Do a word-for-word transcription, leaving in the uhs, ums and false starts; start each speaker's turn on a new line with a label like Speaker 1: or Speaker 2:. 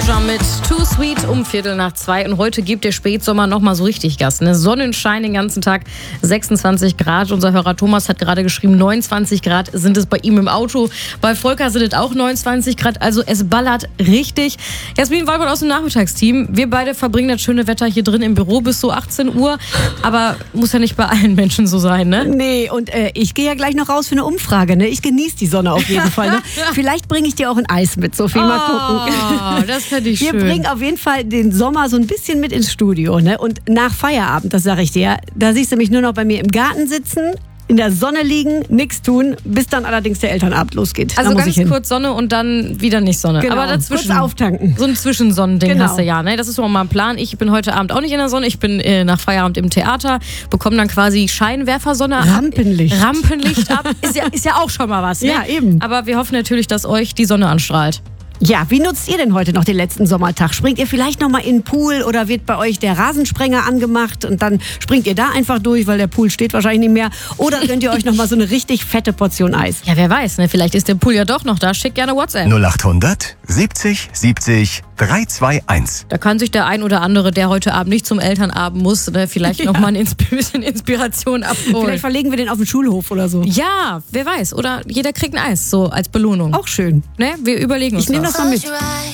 Speaker 1: Doja mit Too Sweet um Viertel nach zwei. Und heute gibt der Spätsommer nochmal so richtig Gas. Ne? Sonnenschein den ganzen Tag, sechsundzwanzig Grad. Unser Hörer Thomas hat gerade geschrieben, neunundzwanzig Grad sind es bei ihm im Auto. Bei Volker sind es auch neunundzwanzig Grad. Also es ballert richtig. Jasmin Walbert aus dem Nachmittagsteam. Wir beide verbringen das schöne Wetter hier drin im Büro bis so achtzehn Uhr. Aber muss ja nicht bei allen Menschen so sein, ne?
Speaker 2: Nee, und äh, ich gehe ja gleich noch raus für eine Umfrage. Ne? Ich genieße die Sonne auf jeden Fall. Ne? Vielleicht bringe ich dir auch ein Eis mit, Sophie. Mal gucken.
Speaker 1: Oh, das fände ich
Speaker 2: Wir
Speaker 1: schön.
Speaker 2: Wir bringen auf jeden Fall den Sommer so ein bisschen mit ins Studio. Ne? Und nach Feierabend, das sage ich dir, da siehst du mich nur noch bei mir im Garten sitzen, in der Sonne liegen, nichts tun, bis dann allerdings der Elternabend losgeht.
Speaker 1: Also
Speaker 2: da muss
Speaker 1: ganz
Speaker 2: ich hin.
Speaker 1: kurz Sonne und dann wieder nicht Sonne.
Speaker 2: Genau.
Speaker 1: Aber dazwischen
Speaker 2: Kurz auftanken.
Speaker 1: So ein Zwischensonnending
Speaker 2: Genau.
Speaker 1: hast du ja. Ne? Das ist auch mal ein Plan. Ich bin heute Abend auch nicht in der Sonne. Ich bin äh, nach Feierabend im Theater, bekomme dann quasi Scheinwerfersonne ab.
Speaker 2: Rampenlicht.
Speaker 1: Rampenlicht ab. Ist ja, ist ja auch schon mal was. Ne?
Speaker 2: Ja, eben.
Speaker 1: Aber wir hoffen natürlich, dass euch die Sonne anstrahlt.
Speaker 2: Ja, wie nutzt ihr denn heute noch den letzten Sommertag? Springt ihr vielleicht noch mal in den Pool oder wird bei euch der Rasensprenger angemacht und dann springt ihr da einfach durch, weil der Pool steht wahrscheinlich nicht mehr? Oder gönnt ihr euch noch mal so eine richtig fette Portion Eis?
Speaker 1: Ja, wer weiß, ne? Vielleicht ist der Pool ja doch noch da. Schickt gerne WhatsApp.
Speaker 3: null achthundert siebzig siebzig drei zwei eins.
Speaker 1: Da kann sich der ein oder andere, der heute Abend nicht zum Elternabend muss, ne, vielleicht
Speaker 2: Ja.
Speaker 1: noch mal ein bisschen Inspiration abholen.
Speaker 2: Vielleicht verlegen wir den auf den Schulhof oder so.
Speaker 1: Ja, wer weiß. Oder jeder kriegt ein Eis, so als Belohnung.
Speaker 2: Auch schön.
Speaker 1: Ne? Wir überlegen uns
Speaker 2: Ich nehme
Speaker 1: was.
Speaker 2: das mal mit.